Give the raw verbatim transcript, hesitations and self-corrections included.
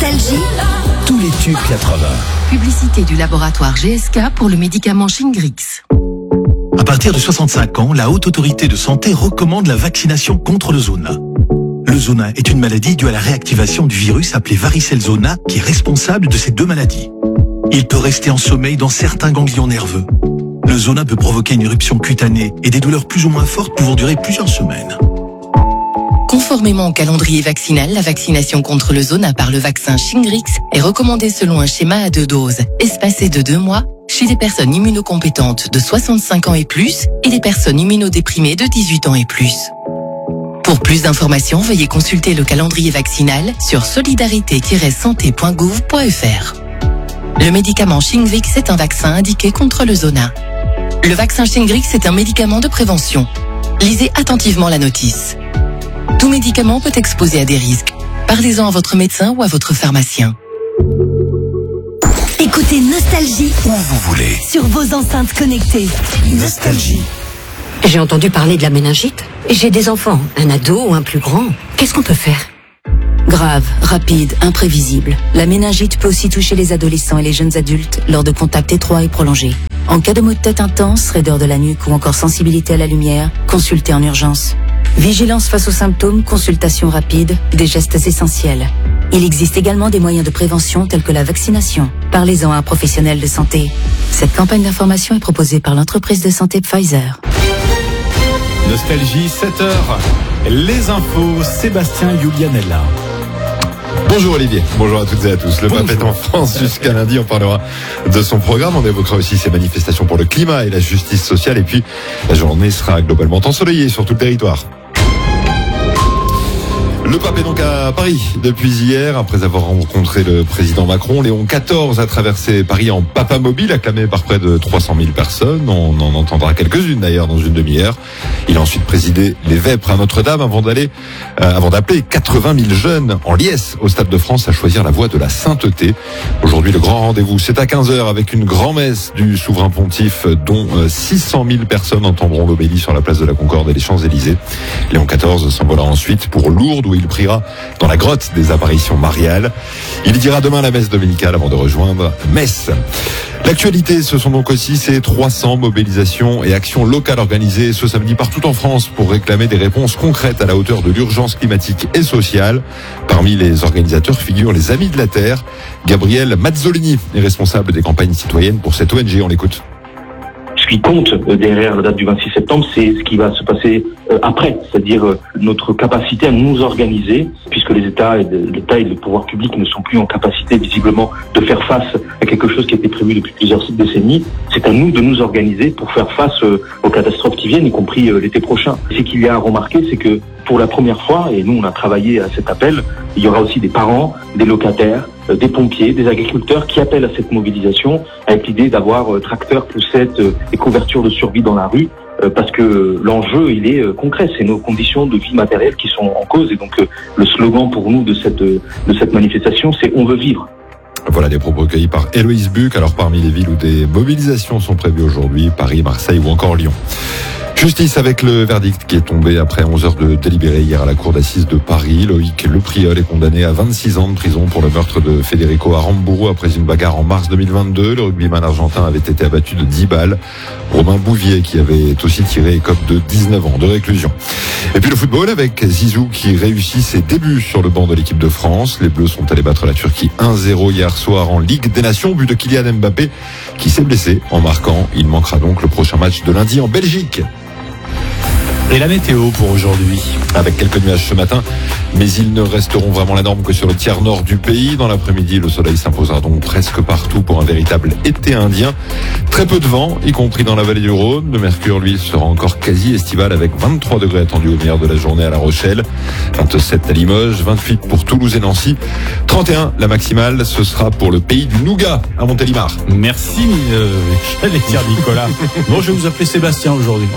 Nostalgie. Tous les tubes quatre-vingts. Publicité du laboratoire G S K pour le médicament Shingrix. À partir de soixante-cinq ans, la Haute Autorité de Santé recommande la vaccination contre le zona. Le zona est une maladie due à la réactivation du virus appelé varicelle zona qui est responsable de ces deux maladies. Il peut rester en sommeil dans certains ganglions nerveux. Le zona peut provoquer une éruption cutanée et des douleurs plus ou moins fortes pouvant durer plusieurs semaines. Conformément au calendrier vaccinal, la vaccination contre le zona par le vaccin Shingrix est recommandée selon un schéma à deux doses, espacé de deux mois, chez les personnes immunocompétentes de soixante-cinq ans et plus et les personnes immunodéprimées de dix-huit ans et plus. Pour plus d'informations, veuillez consulter le calendrier vaccinal sur solidarité tiret santé point gouv point f r. Le médicament Shingrix est un vaccin indiqué contre le zona. Le vaccin Shingrix est un médicament de prévention. Lisez attentivement la notice. Tout médicament peut exposer à des risques. Parlez-en à votre médecin ou à votre pharmacien. Écoutez Nostalgie Où vous voulez. sur vos enceintes connectées. Nostalgie. J'ai entendu parler de la méningite. J'ai des enfants, un ado ou un plus grand. Qu'est-ce qu'on peut faire ? Grave, rapide, imprévisible. La méningite peut aussi toucher les adolescents et les jeunes adultes lors de contacts étroits et prolongés. En cas de maux de tête intense, raideur de la nuque ou encore sensibilité à la lumière, consultez en urgence. Vigilance face aux symptômes, consultation rapide, des gestes essentiels. Il existe également des moyens de prévention tels que la vaccination. Parlez-en à un professionnel de santé. Cette campagne d'information est proposée par l'entreprise de santé Pfizer. Nostalgie, sept heures. Les infos, Sébastien Julianella. Bonjour Olivier, bonjour à toutes et à tous. Le pape est en France jusqu'à lundi, on parlera de son programme, on évoquera aussi ses manifestations pour le climat et la justice sociale et puis la journée sera globalement ensoleillée sur tout le territoire. Le pape est donc à Paris depuis hier, après avoir rencontré le président Macron. Léon quatorze a traversé Paris en papa mobile, acclamé par près de trois cent mille personnes. On en entendra quelques-unes d'ailleurs dans une demi-heure. Il a ensuite présidé les Vêpres à Notre-Dame avant d'aller, euh, avant d'appeler quatre-vingt mille jeunes en liesse au Stade de France à choisir la voie de la sainteté. Aujourd'hui, le grand rendez-vous, c'est à quinze heures avec une grand-messe du souverain pontife dont euh, six cent mille personnes entendront l'homélie sur la place de la Concorde et les Champs-Élysées. Léon quatorze s'envolera ensuite pour Lourdes où il priera dans la grotte des apparitions mariales. Il dira demain la messe dominicale avant de rejoindre Metz. L'actualité, ce sont donc aussi ces trois cents mobilisations et actions locales organisées ce samedi partout en France pour réclamer des réponses concrètes à la hauteur de l'urgence climatique et sociale. Parmi les organisateurs figurent les Amis de la Terre. Gabriel Mazzolini est responsable des campagnes citoyennes pour cette O N G. On l'écoute. Ce qui compte derrière la date du vingt-six septembre, c'est ce qui va se passer après, c'est-à-dire notre capacité à nous organiser, puisque les États et l'État et le pouvoir public ne sont plus en capacité visiblement de faire face à quelque chose qui a été prévu depuis plusieurs décennies. C'est à nous de nous organiser pour faire face aux catastrophes qui viennent, y compris l'été prochain. Ce qu'il y a à remarquer, c'est que pour la première fois, et nous on a travaillé à cet appel, il y aura aussi des parents, des locataires, des pompiers, des agriculteurs qui appellent à cette mobilisation avec l'idée d'avoir tracteurs, poussettes et couverture de survie dans la rue, parce que l'enjeu il est concret, c'est nos conditions de vie matérielle qui sont en cause et donc le slogan pour nous de cette, de cette manifestation c'est « On veut vivre ». Voilà des propos recueillis par Héloïse Buc. Alors parmi les villes où des mobilisations sont prévues aujourd'hui, Paris, Marseille ou encore Lyon. Justice avec le verdict qui est tombé après onze heures de délibéré hier à la cour d'assises de Paris. Loïc Lepriol est condamné à vingt-six ans de prison pour le meurtre de Federico Aramburu après une bagarre en mars deux mille vingt-deux. Le rugbyman argentin avait été abattu de dix balles. Romain Bouvier qui avait aussi tiré écope de dix-neuf ans de réclusion. Et puis le football avec Zizou qui réussit ses débuts sur le banc de l'équipe de France. Les Bleus sont allés battre la Turquie un zéro hier soir en Ligue des Nations. But de Kylian Mbappé qui s'est blessé en marquant. Il manquera donc le prochain match de lundi en Belgique. Et la météo pour aujourd'hui. Avec quelques nuages ce matin, mais ils ne resteront vraiment la norme que sur le tiers nord du pays. Dans l'après-midi, le soleil s'imposera donc presque partout pour un véritable été indien. Très peu de vent, y compris dans la vallée du Rhône. Le mercure, lui, sera encore quasi estival avec vingt-trois degrés attendus au meilleur de la journée à La Rochelle, vingt-sept à Limoges, vingt-huit pour Toulouse et Nancy, trente et un la maximale, ce sera pour le pays du Nougat à Montélimar. Merci, euh, j'allais dire Nicolas. Bon, je vais vous appeler Sébastien aujourd'hui.